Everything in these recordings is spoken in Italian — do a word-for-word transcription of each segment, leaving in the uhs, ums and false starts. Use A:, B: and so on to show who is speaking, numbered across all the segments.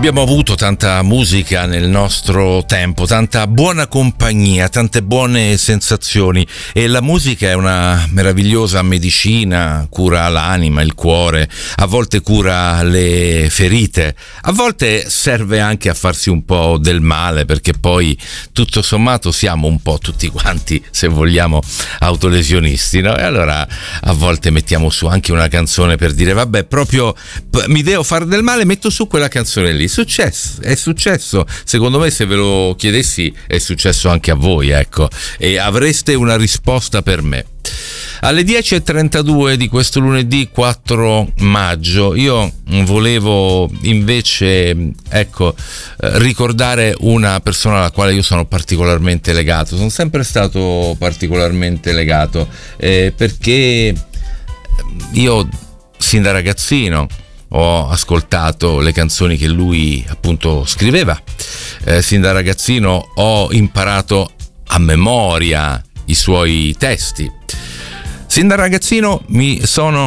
A: Abbiamo avuto tanta musica nel nostro tempo, tanta buona compagnia, tante buone sensazioni, e la musica è una meravigliosa medicina, cura l'anima, il cuore, a volte cura le ferite, a volte serve anche a farsi un po' del male, perché poi tutto sommato siamo un po' tutti quanti, se vogliamo, autolesionisti, no? E allora a volte mettiamo su anche una canzone per dire vabbè, proprio mi devo fare del male, metto su quella canzone lì. Successo, è successo, secondo me, se ve lo chiedessi è successo anche a voi, ecco, e avreste una risposta per me. Alle dieci e trentadue di questo lunedì quattro maggio io volevo invece, ecco, ricordare una persona alla quale io sono particolarmente legato, sono sempre stato particolarmente legato, eh, perché io sin da ragazzino ho ascoltato le canzoni che lui appunto scriveva, eh, sin da ragazzino ho imparato a memoria i suoi testi, sin da ragazzino mi sono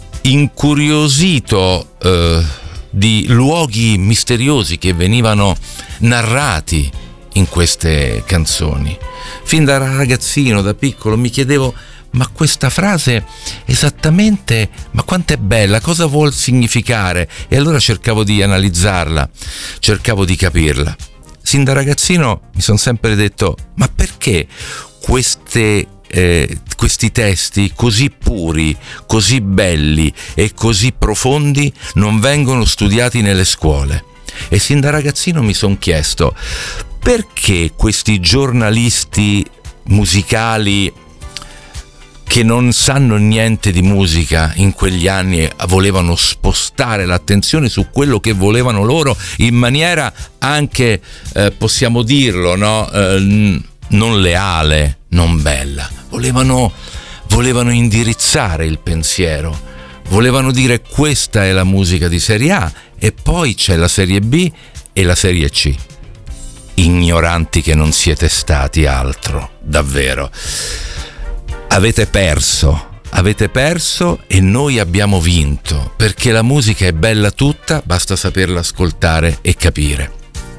A: incuriosito eh, di luoghi misteriosi che venivano narrati in queste canzoni. Fin da ragazzino, da piccolo, mi chiedevo: ma questa frase esattamente, ma quanto è bella, cosa vuol significare? E allora cercavo di analizzarla, cercavo di capirla. Sin da ragazzino mi sono sempre detto: ma perché queste, eh, questi testi così puri, così belli e così profondi non vengono studiati nelle scuole? E sin da ragazzino mi sono chiesto: perché questi giornalisti musicali che non sanno niente di musica in quegli anni volevano spostare l'attenzione su quello che volevano loro in maniera anche, eh, possiamo dirlo, no? Eh, non leale, non bella. Volevano, volevano indirizzare il pensiero, volevano dire: questa è la musica di serie A e poi c'è la serie B e la serie C. Ignoranti che non siete stati altro, davvero. Avete perso, avete perso e noi abbiamo vinto, perché la musica è bella tutta, basta saperla ascoltare e capire.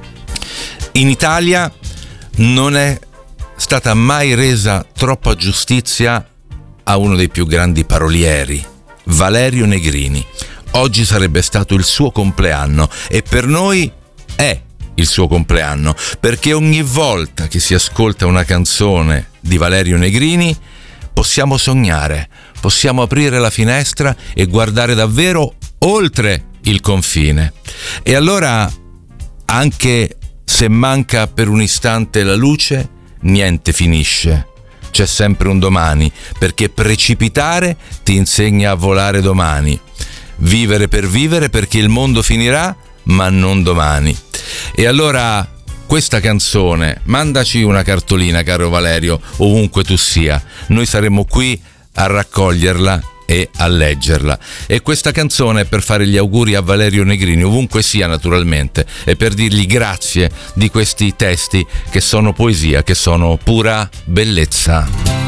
A: In Italia non è stata mai resa troppa giustizia a uno dei più grandi parolieri, Valerio Negrini. Oggi sarebbe stato il suo compleanno e per noi è il suo compleanno, perché ogni volta che si ascolta una canzone di Valerio Negrini possiamo sognare, possiamo aprire la finestra e guardare davvero oltre il confine. E allora, anche se manca per un istante la luce, niente finisce. C'è sempre un domani, perché precipitare ti insegna a volare domani. Vivere per vivere, perché il mondo finirà, ma non domani. E allora questa canzone, mandaci una cartolina, caro Valerio, ovunque tu sia. Noi saremo qui a raccoglierla e a leggerla. E questa canzone è per fare gli auguri a Valerio Negrini, ovunque sia naturalmente, e per dirgli grazie di questi testi che sono poesia, che sono pura bellezza.